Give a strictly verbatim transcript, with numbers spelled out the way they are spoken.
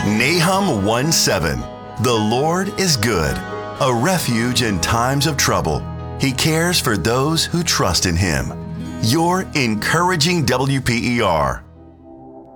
Nahum one seven. The Lord is good, a refuge in times of trouble. He cares for those who trust in Him. Your encouraging W P E R.